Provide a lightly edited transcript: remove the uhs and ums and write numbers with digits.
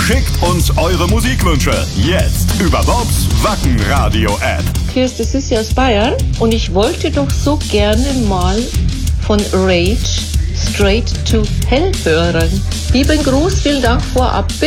Schickt uns eure Musikwünsche jetzt über Bobs Wacken-Radio-App. Hier ist die Sissi aus Bayern und ich wollte doch so gerne mal von Rage Straight to Hell hören. Lieben Gruß, vielen Dank vorab.